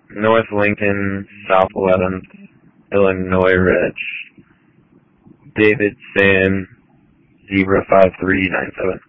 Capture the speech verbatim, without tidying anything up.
North Lincoln, South eleventh, Illinois Reg. David Sam, zebra five three nine seven.